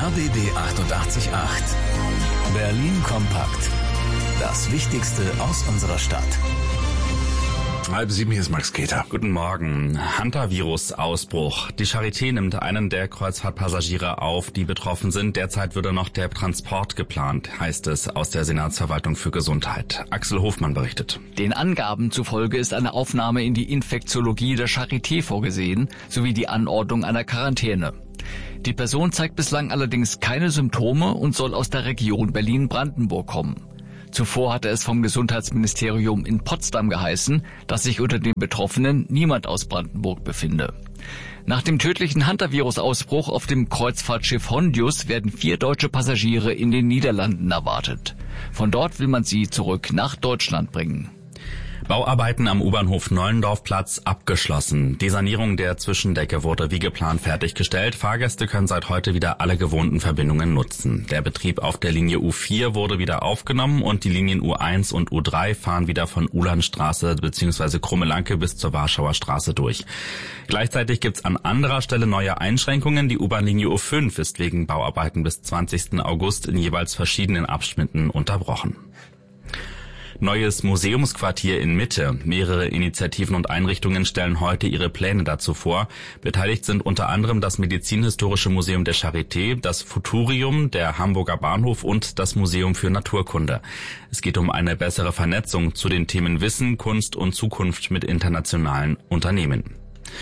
RBB 888. Berlin kompakt. Das Wichtigste aus unserer Stadt. 6:30, hier ist Max Keter. Guten Morgen. Hantavirus-Ausbruch. Die Charité nimmt einen der Kreuzfahrtpassagiere auf, die betroffen sind. Derzeit würde noch der Transport geplant, heißt es aus der Senatsverwaltung für Gesundheit. Axel Hofmann berichtet. Den Angaben zufolge ist eine Aufnahme in die Infektiologie der Charité vorgesehen, sowie die Anordnung einer Quarantäne. Die Person zeigt bislang allerdings keine Symptome und soll aus der Region Berlin-Brandenburg kommen. Zuvor hatte es vom Gesundheitsministerium in Potsdam geheißen, dass sich unter den Betroffenen niemand aus Brandenburg befinde. Nach dem tödlichen Hantavirus-Ausbruch auf dem Kreuzfahrtschiff Hondius werden 4 deutsche Passagiere in den Niederlanden erwartet. Von dort will man sie zurück nach Deutschland bringen. Bauarbeiten am U-Bahnhof Nollendorfplatz abgeschlossen. Die Sanierung der Zwischendecke wurde wie geplant fertiggestellt. Fahrgäste können seit heute wieder alle gewohnten Verbindungen nutzen. Der Betrieb auf der Linie U4 wurde wieder aufgenommen und die Linien U1 und U3 fahren wieder von Ulandstraße bzw. Krummelanke bis zur Warschauer Straße durch. Gleichzeitig gibt's an anderer Stelle neue Einschränkungen. Die U-Bahn-Linie U5 ist wegen Bauarbeiten bis 20. August in jeweils verschiedenen Abschnitten unterbrochen. Neues Museumsquartier in Mitte. Mehrere Initiativen und Einrichtungen stellen heute ihre Pläne dazu vor. Beteiligt sind unter anderem das Medizinhistorische Museum der Charité, das Futurium, der Hamburger Bahnhof und das Museum für Naturkunde. Es geht um eine bessere Vernetzung zu den Themen Wissen, Kunst und Zukunft mit internationalen Unternehmen.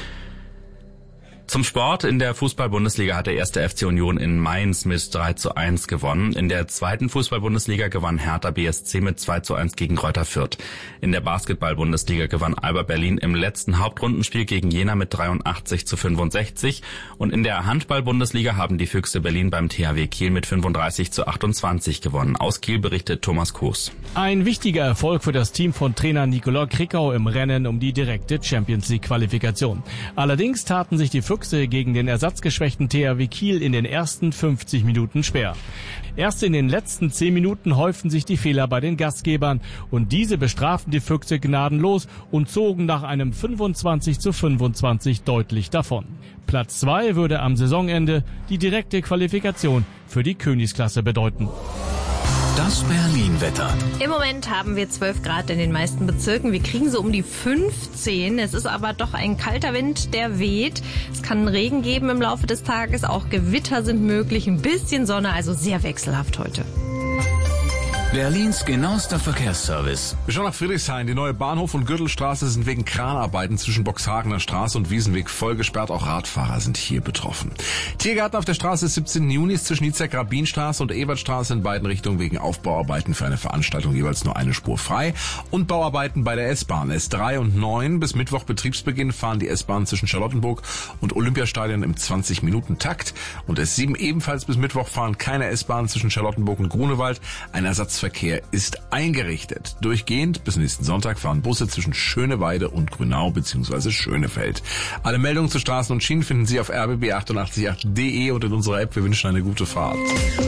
Zum Sport. In der Fußball-Bundesliga hat der 1. FC Union in Mainz mit 3:1 gewonnen. In der 2. Fußball-Bundesliga gewann Hertha BSC mit 2:1 gegen Greuther Fürth. In der Basketball-Bundesliga gewann Alba Berlin im letzten Hauptrundenspiel gegen Jena mit 83:65. Und in der Handball-Bundesliga haben die Füchse Berlin beim THW Kiel mit 35:28 gewonnen. Aus Kiel berichtet Thomas Koos. Ein wichtiger Erfolg für das Team von Trainer Nicolas Krickau im Rennen um die direkte Champions-League-Qualifikation. Allerdings taten sich die Füchse gegen den ersatzgeschwächten THW Kiel in den ersten 50 Minuten schwer. Erst in den letzten 10 Minuten häuften sich die Fehler bei den Gastgebern und diese bestraften die Füchse gnadenlos und zogen nach einem 25:25 deutlich davon. Platz 2 würde am Saisonende die direkte Qualifikation für die Königsklasse bedeuten. Das Berlin-Wetter. Im Moment haben wir 12 Grad in den meisten Bezirken. Wir kriegen so um die 15. Es ist aber doch ein kalter Wind, der weht. Es kann Regen geben im Laufe des Tages. Auch Gewitter sind möglich. Ein bisschen Sonne, also sehr wechselhaft heute. Berlins genauester Verkehrsservice. Wir schauen nach Friedrichshain. Die neue Bahnhof- und Gürtelstraße sind wegen Kranarbeiten zwischen Boxhagener Straße und Wiesenweg voll gesperrt. Auch Radfahrer sind hier betroffen. Tiergarten auf der Straße des 17. Junis zwischen Nietzsche-Rabinstraße und Ebertstraße in beiden Richtungen wegen Aufbauarbeiten für eine Veranstaltung jeweils nur eine Spur frei. Und Bauarbeiten bei der S-Bahn. S3 und 9 bis Mittwoch Betriebsbeginn fahren die S-Bahn zwischen Charlottenburg und Olympiastadion im 20-Minuten-Takt. Und S7 ebenfalls bis Mittwoch fahren keine S-Bahn zwischen Charlottenburg und Grunewald. Ein Ersatzverkehr ist eingerichtet. Durchgehend bis nächsten Sonntag fahren Busse zwischen Schöneweide und Grünau bzw. Schönefeld. Alle Meldungen zu Straßen und Schienen finden Sie auf rbb888.de und in unserer App. Wir wünschen eine gute Fahrt.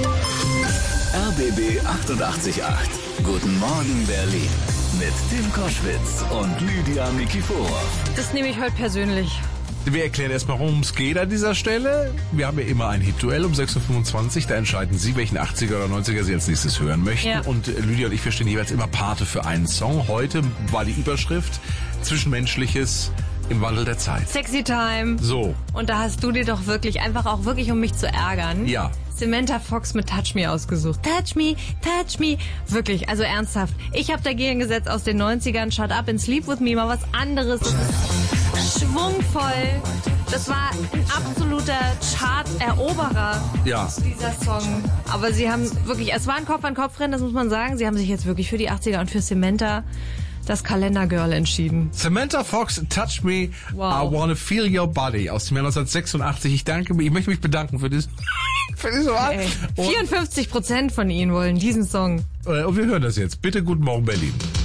RBB 888. Guten Morgen Berlin. Mit Tim Koschwitz und Lydia Mikiforov. Das nehme ich heute persönlich. Wir erklären erstmal, worum es geht an dieser Stelle. Wir haben ja immer ein Hit-Duell um 6:25 Uhr. Da entscheiden Sie, welchen 80er oder 90er Sie als nächstes hören möchten. Ja. Und Lydia und ich, wir stehen jeweils immer Pate für einen Song. Heute war die Überschrift Zwischenmenschliches im Wandel der Zeit. Sexy Time. So. Und da hast du dir doch wirklich, einfach auch wirklich, um mich zu ärgern. Ja. Samantha Fox mit Touch Me ausgesucht. Touch me, touch me. Wirklich, also ernsthaft. Ich habe dagegen gesetzt aus den 90ern. Shut up and sleep with me. Mal was anderes. Schwungvoll. Das war ein absoluter Chart-Eroberer, ja, dieser Song. Aber sie haben wirklich, es war ein Kopf-an-Kopf-Rennen, das muss man sagen. Sie haben sich jetzt wirklich für die 80er und für Samantha, das Kalendergirl, entschieden. Samantha Fox, Touch Me, wow. I Wanna Feel Your Body aus dem Jahr 1986. Ich möchte mich bedanken für diese Wahl. 54% von Ihnen wollen diesen Song. Und wir hören das jetzt. Bitte, guten Morgen Berlin.